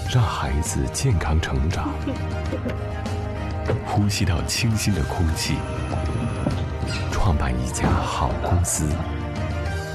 让孩子健康成长，呼吸到清新的空气，创办一家好公司，